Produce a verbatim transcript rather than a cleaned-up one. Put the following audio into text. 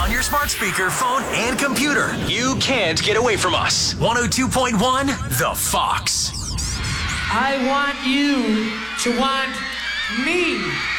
on your smart speaker, phone, and computer. You can't get away from us. one oh two point one The Fox. I want you to want me.